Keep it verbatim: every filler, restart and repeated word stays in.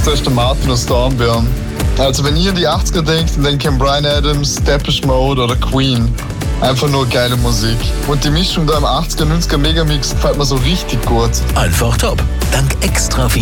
da ist der Martin aus Dornbirn. Also wenn ihr in die achtziger denkt, dann denkt ihr an Bryan Adams, Depeche Mode oder Queen. Einfach nur geile Musik. Und die Mischung da im achtziger, neunziger Megamix gefällt mir so richtig gut. Einfach top. Dank extra viel